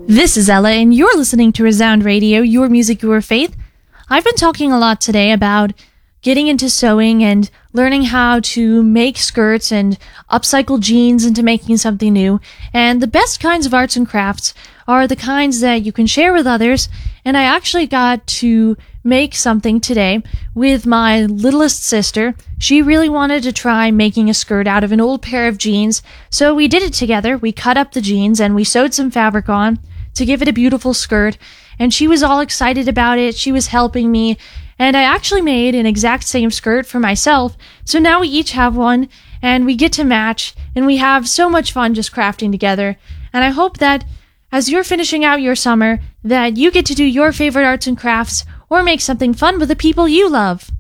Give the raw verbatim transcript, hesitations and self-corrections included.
This is Ella, and you're listening to Resound Radio, your music, your faith. I've been talking a lot today about getting into sewing and learning how to make skirts and upcycle jeans into making something new. And the best kinds of arts and crafts are the kinds that you can share with others. And I actually got to make something today with my littlest sister. She really wanted to try making a skirt out of an old pair of jeans. So we did it together. We cut up the jeans and we sewed some fabric on to give it a beautiful skirt. And she was all excited about it. She was helping me. And I actually made an exact same skirt for myself. So now we each have one and we get to match and we have so much fun just crafting together. And I hope that as you're finishing out your summer, that you get to do your favorite arts and crafts or make something fun with the people you love.